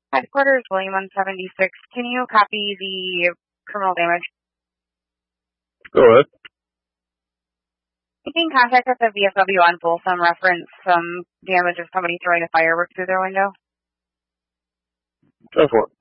Headquarters, William 176. Can you copy the criminal damage? Go ahead. Making contact with the VFW on Folsom, reference some damage of somebody throwing a firework through their window. Go for it.